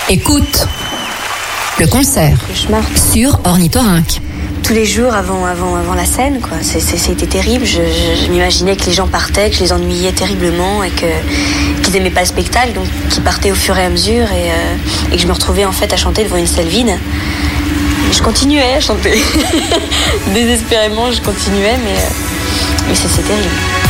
Écoute le concert sur Ornithorynque. Tous les jours avant la scène, quoi. C'était terrible. Je m'imaginais que les gens partaient, que je les ennuyais terriblement et qu'ils aimaient pas le spectacle, donc qu'ils partaient au fur et à mesure et que je me retrouvais en fait à chanter devant une salle vide. Et je continuais à chanter. Désespérément, je continuais, mais c'est terrible.